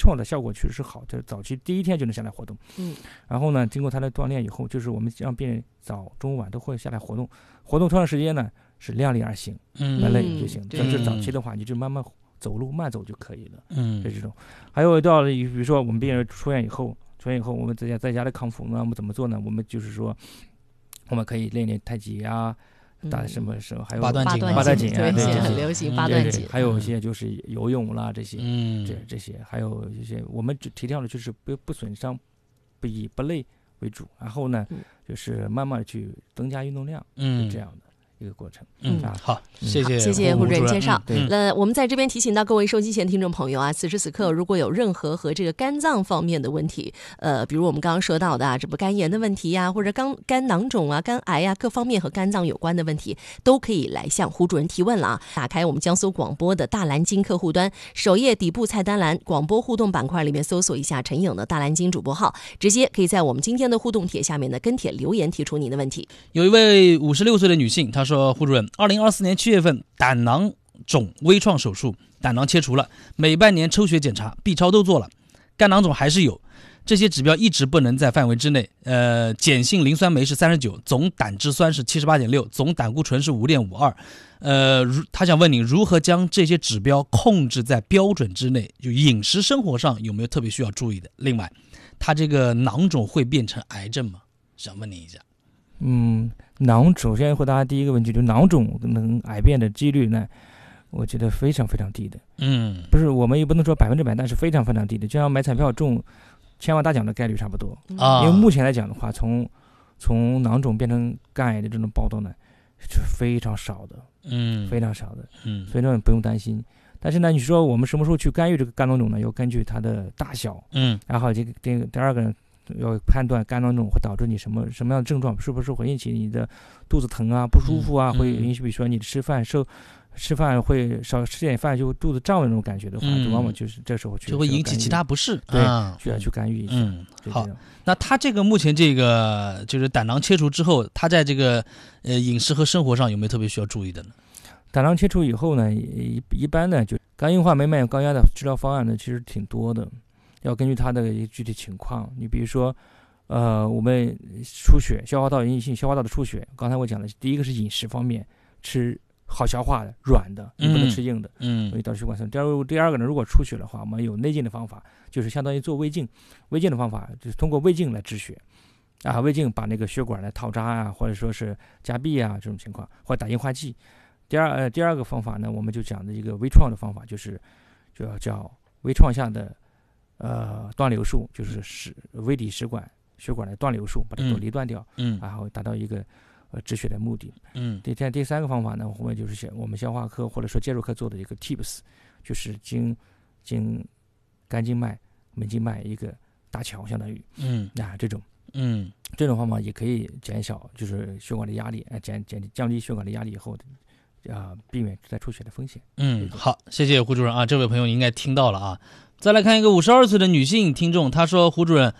创的效果确实是好，就早期第一天就能下来活动。然后呢，经过他的锻炼以后，就是我们让病人早中晚都会下来活动，活动多长时间呢？是量力而行，不累就行。但是早期的话，你就慢慢走路慢走就可以了。就这种。还有到了比如说我们病人出院以后，我们在家的康复呢，我们怎么做呢？我们就是说，我们可以练练太极啊，打什么还有八段锦对， 对， 很流行八段锦。 还有一些就是游泳啦这些，这些还有一些我们提倡的就是不损伤，不以不累为主，然后呢，就是慢慢去增加运动量，就这样的一个过程。 好，谢谢胡主任介绍。我们在这边提醒到各位收机前听众朋友啊，此时此刻如果有任何和这个肝脏方面的问题，比如我们刚刚说到的这不肝炎的问题呀，或者肝囊肿啊、肝癌啊，各方面和肝脏有关的问题，都可以来向胡主任提问了啊。打开我们江苏广播的大蓝鲸客户端，首页底部菜单栏广播互动板块里面搜索一下陈颖的大蓝鲸主播号，直接可以在我们今天的互动帖下面的跟帖留言提出您的问题。 有一位56岁的女性，她说：胡主任，2024年7月份胆囊肿微创手术，胆囊切除了，每半年抽血检查 B 超都做了，肝囊肿还是有，这些指标一直不能在范围之内。碱性磷酸酶是39，总胆汁酸是78.6，总胆固醇是5.52。他想问你如何将这些指标控制在标准之内，就饮食生活上有没有特别需要注意的？另外，他这个囊肿会变成癌症吗？想问你一下。 囊肿，先回答第一个问题，就囊肿能癌变的几率呢，我觉得非常非常低的。不是，我们也不能说100%，但是非常非常低的，就像买彩票中千万大奖的概率差不多。因为目前来讲的话，从囊肿变成肝癌的这种报道呢，是非常少的，非常少的，所以呢不用担心。但是呢，你说我们什么时候去干预这个肝囊肿呢？要根据它的大小，然后第二个呢，要判断肝囊肿会导致你什么样的症状，是不是会引起你的肚子疼啊、不舒服啊，会引起比如说你吃饭会少吃点饭就肚子胀的那种感觉的话，就往往就是这时候就会引起其他不适， 对，需要去干预一下。 好，那他这个目前这个就是胆囊切除之后，他在这个饮食和生活上有没有特别需要注意的呢？ 胆囊切除以后呢，一般呢就肝硬化酶蔓延高压的治疗方案呢其实挺多的。要根据他的具体情况，你比如说，我们出血、消化道引起性消化道的出血，刚才我讲的，第一个是饮食方面，吃好消化的、软的，你不能吃硬的，所以导致血管栓。第二个呢，如果出血的话，我们有内镜的方法，就是相当于做胃镜的方法，就是通过胃镜来止血，胃镜把那个血管来套扎啊，或者说是加闭啊这种情况，或者打硬化剂。第二个方法呢，我们就讲的一个微创的方法，就要叫微创下的。断流术，就是胃底食管血管的断流术，把它都离断掉，然后达到一个止血的目的。第三个方法呢，我们消化科或者说介入科做的一个 TIPS， 就是经肝静脉、门静脉一个搭桥，相当于这种方法也可以减小就是血管的压力，降低血管的压力以后避免再出血的风险。 好，谢谢胡主任啊，这位朋友你应该听到了啊。再来看一个52岁的女性听众，她说：胡主任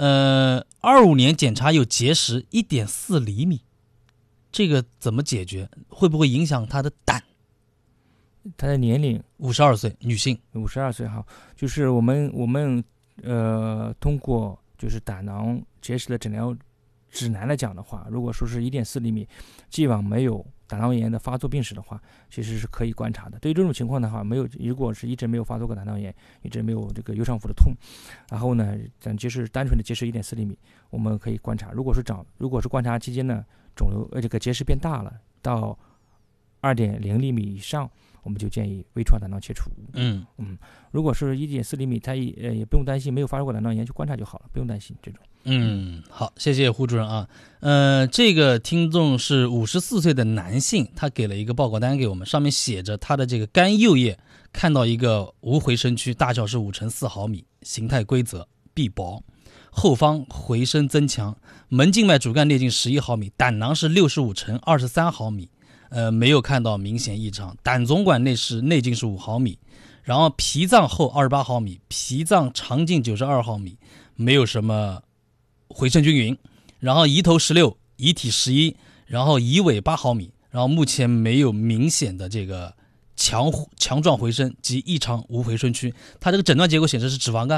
，25年检查有结石1.4厘米，这个怎么解决？会不会影响她的胆？ 她的年龄 52岁，女性 ，52岁哈，就是我们通过就是胆囊结石的诊疗指南来讲的话，如果说是1.4厘米，既往没有胆囊炎的发作病史的话，其实是可以观察的。对于这种情况的话，如果是一直没有发作过胆囊炎，一直没有这个右上腹的痛，然后呢，咱就是单纯的结石1.4厘米，我们可以观察。如果是观察期间呢，肿瘤这个结石变大了，到2.0厘米以上，我们就建议微创胆囊切除。如果是1.4厘米，它也不用担心，没有发生过胆囊炎，就观察就好了，不用担心这种。 好，谢谢胡主任啊。这个听众是54岁的男性，他给了一个报告单给我们，上面写着他的这个肝右叶看到一个无回声区，大小是5×4毫米，形态规则，壁薄，后方回声增强，门静脉主干裂径11毫米，胆囊是65×23毫米，没有看到明显异常，胆总管内径是5毫米，然后脾脏厚28毫米，脾脏肠径92毫米，没有什么回声均匀，然后胰头16，胰体11，然后胰尾8毫米，然后目前没有明显的这个强状回声及异常无回声区。它这个诊断结果显示是脂肪肝。